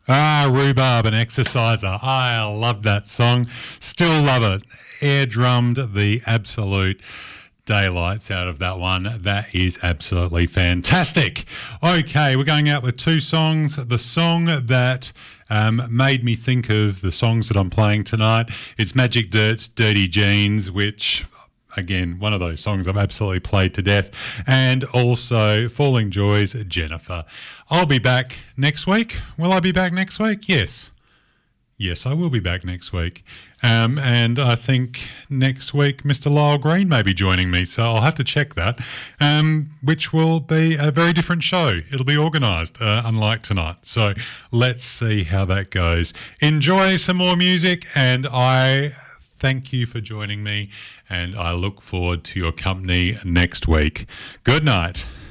Ah, Rhubarb and Exerciser. I love that song. Still love it. Air drummed the absolute daylights out of that one. That is absolutely fantastic. Okay, we're going out with two songs. The song that made me think of the songs that I'm playing tonight, it's Magic Dirt's Dirty Jeans, which, again, one of those songs I've absolutely played to death, and also Falling Joy's Jennifer. I'll be back next week. Will I be back next week? Yes. Yes, I will be back next week. And I think next week Mr. Lyle Green may be joining me, so I'll have to check that, which will be a very different show. It'll be organised, unlike tonight. So let's see how that goes. Enjoy some more music, and I thank you for joining me, and I look forward to your company next week. Good night.